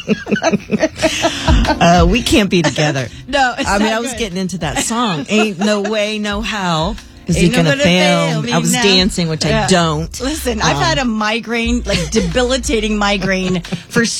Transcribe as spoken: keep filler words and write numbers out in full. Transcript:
uh, we can't be together. No, it's I mean, not I was good. getting into that song. Ain't no way, no how. Is he Ain't going to nobody fail? fail me I was now. dancing, which Yeah. I don't. Listen, I've Um, had a migraine, like debilitating migraine, for